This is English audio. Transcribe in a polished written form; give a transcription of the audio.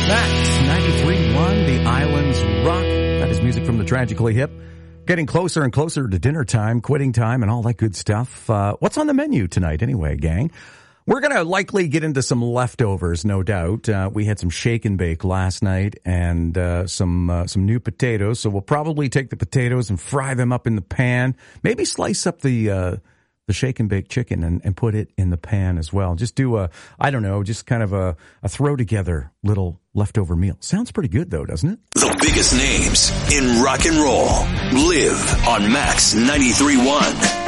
That's 93.1, The Islands Rock. That is music from the Tragically Hip. Getting closer and closer to dinner time, quitting time, and all that good stuff. What's on the menu tonight anyway, gang? We're going to likely get into some leftovers, no doubt. We had some shake and bake last night and some new potatoes. So we'll probably take the potatoes and fry them up in the pan. Maybe slice up the shake and bake chicken and put it in the pan as well. Just do just kind of a throw together little leftover meal. Sounds pretty good though, doesn't it? The biggest names in rock and roll live on Max 93.1.